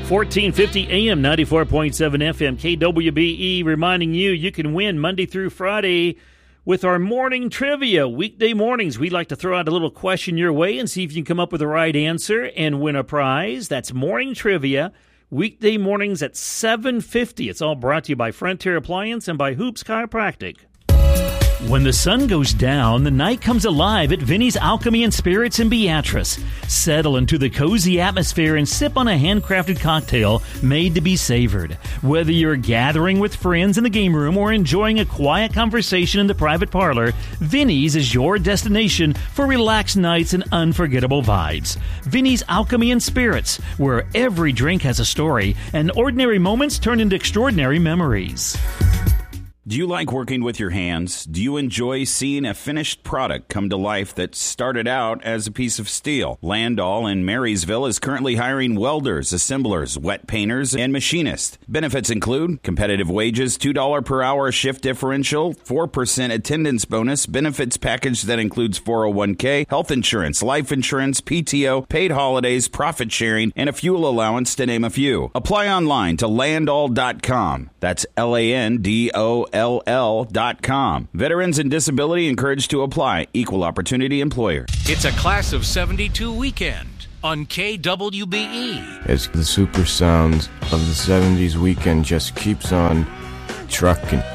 1450 AM, 94.7 FM, KWBE, reminding you can win Monday through Friday with our morning trivia. Weekday mornings, we like to throw out a little question your way and see if you can come up with the right answer and win a prize. That's morning trivia, weekday mornings at 7:50. It's all brought to you by Frontier Appliance and by Hoops Chiropractic. When the sun goes down, the night comes alive at Vinnie's Alchemy and Spirits in Beatrice. Settle into the cozy atmosphere and sip on a handcrafted cocktail made to be savored. Whether you're gathering with friends in the game room or enjoying a quiet conversation in the private parlor, Vinnie's is your destination for relaxed nights and unforgettable vibes. Vinnie's Alchemy and Spirits, where every drink has a story and ordinary moments turn into extraordinary memories. Do you like working with your hands? Do you enjoy seeing a finished product come to life that started out as a piece of steel? Landall in Marysville is currently hiring welders, assemblers, wet painters, and machinists. Benefits include competitive wages, $2 per hour shift differential, 4% attendance bonus, benefits package that includes 401k, health insurance, life insurance, PTO, paid holidays, profit sharing, and a fuel allowance, to name a few. Apply online to landall.com. That's LANDOLL.com. Veterans and disability encouraged to apply. Equal opportunity employer. It's a class of 72 weekend on KWBE. As the super sounds of the 70s weekend just keeps on trucking.